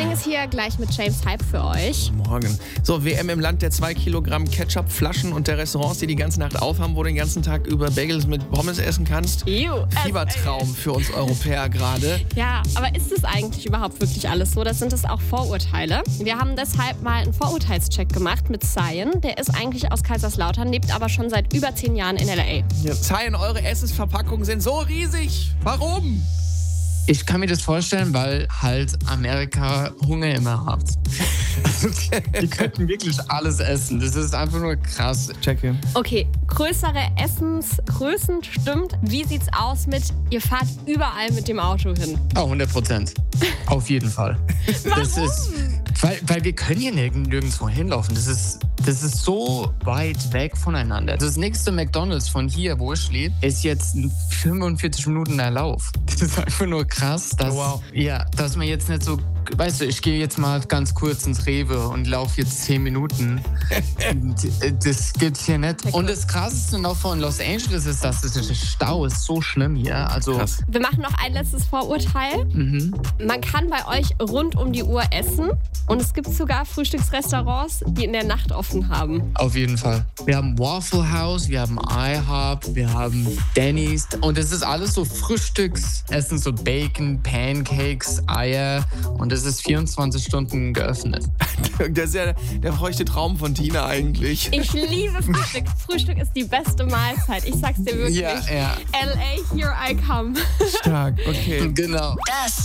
Morning ist hier gleich mit James Hype für euch. Morgen. So, WM im Land der 2 Kilogramm Ketchup-Flaschen und der Restaurants, die ganze Nacht aufhaben, wo du den ganzen Tag über Bagels mit Pommes essen kannst. Fiebertraum für uns Europäer gerade. Ja, aber ist es eigentlich überhaupt wirklich alles so? Oder sind es auch Vorurteile? Wir haben deshalb mal einen Vorurteilscheck gemacht mit Cyan. Der ist eigentlich aus Kaiserslautern, lebt aber schon seit über 10 Jahren in L.A. Ja, Cyan, eure Essensverpackungen sind so riesig. Warum? Ich kann mir das vorstellen, weil halt Amerika Hunger immer hat. Die könnten wirklich alles essen. Das ist einfach nur krass. Checke. Okay, größere Essensgrößen stimmt. Wie sieht's aus mit, ihr fahrt überall mit dem Auto hin? Oh, 100%. Auf jeden Fall. Warum? Weil wir können hier nirgendwo hinlaufen. Das ist so weit weg voneinander. Das nächste McDonald's von hier, wo ich lebe, ist jetzt ein 45 Minuten Lauf. Das ist einfach nur krass, dass, dass man jetzt nicht so, weißt du, ich gehe jetzt mal ganz kurz ins Rewe und laufe jetzt 10 Minuten. Das gibt's hier nicht. Und das Krasseste noch von Los Angeles ist, dass der Stau ist so schlimm hier. Also Krass. Wir machen noch ein letztes Vorurteil. Man kann bei euch rund um die Uhr essen und es gibt sogar Frühstücksrestaurants, die in der Nacht offen haben. Auf jeden Fall. Wir haben Waffle House, wir haben IHOP, wir haben Denny's und das ist alles so Frühstücksessen, so Bacon, Pancakes, Eier und das ist 24 Stunden geöffnet. Das ist ja der feuchte Traum von Tina eigentlich. Ich liebe Frühstück. Frühstück ist die beste Mahlzeit. Ich sag's dir wirklich. Ja. LA, here I come. Stark, okay. Genau.